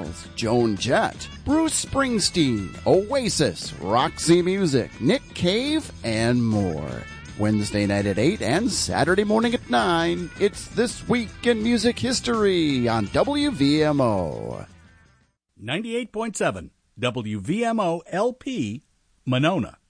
Styles, Joan Jett, Bruce Springsteen, Oasis, Roxy Music, Nick Cave, and more. Wednesday night at 8 and Saturday morning at 9, it's This Week in Music History on WVMO. 98.7 WVMO LP, Monona.